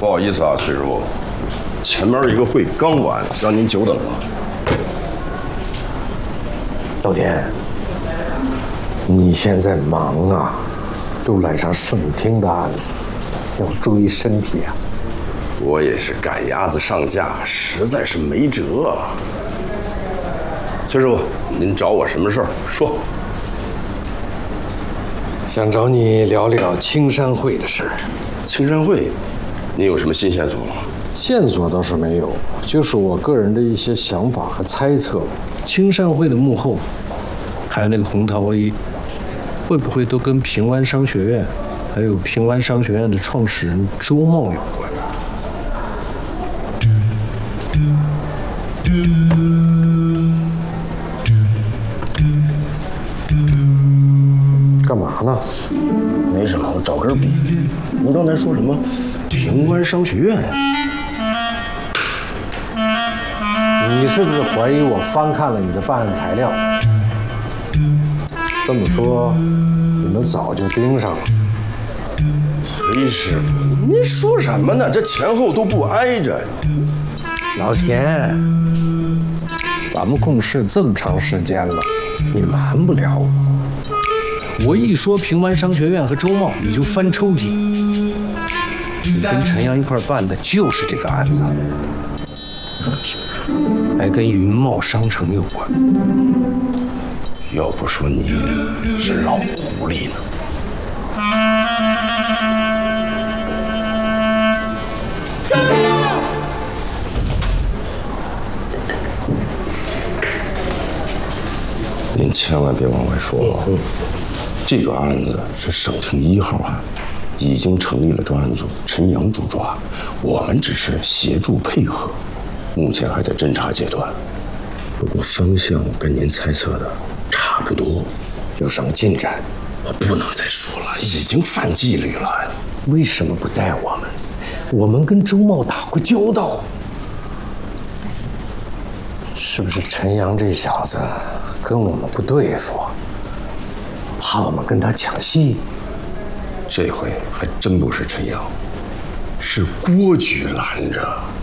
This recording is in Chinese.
不好意思啊，崔师傅，前面一个会刚完，让您久等了。 老田，你现在忙啊，都揽上省厅的案子，要注意身体啊。 我也是赶鸭子上架，实在是没辙。崔师傅，您找我什么事儿？说。 想找你聊聊青山会的事儿。 青山会，您有什么新线索吗？ 线索倒是没有，就是我个人的一些想法和猜测。青山会的幕后，还有那个洪陶A，会不会都跟平湾商学院，还有平湾商学院的创始人周茂有关？干嘛呢？ 没什么，我找根笔。您刚才说什么？平湾商学院？ 你是不是怀疑我翻看了你的办案材料？这么说，你们早就盯上了。 崔师傅，您说什么呢？这前后都不挨着。 老田，咱们共事这么长时间了，你瞒不了我。我一说平湾商学院和周茂，你就翻抽屉。你跟陈阳一块办的就是这个案子，还跟云茂商城有关。 要不说你是老狐狸呢。您千万别往外说了。这个案子是省厅1号案，已经成立了专案组，陈阳主抓，我们只是协助配合，目前还在侦查阶段。不过方向跟您猜测的差不多。 有什么进展？ 我不能再说了，已经犯纪律了。 为什么不带我们？我们跟周茂打过交道。是不是陈阳这小子跟我们不对付，怕我们跟他抢戏？ 这回还真不是陈阳，是郭局拦着。